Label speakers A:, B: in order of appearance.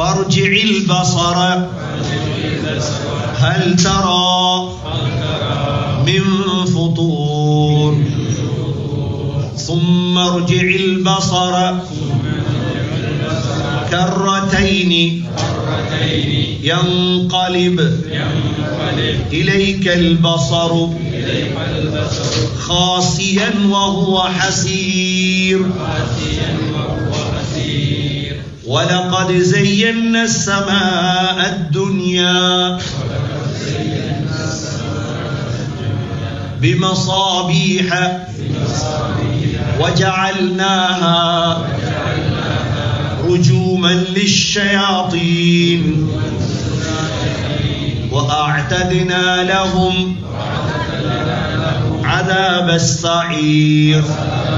A: فارجع البصر هل ترى من فطور ثم ارجع البصر كرتين ينقلب إليك البصر خاسئا وهو حسير ولقد زينا السماء الدنيا بمصابيح وجعلناها رجوما للشياطين وأعتدنا لهم عذاب السعير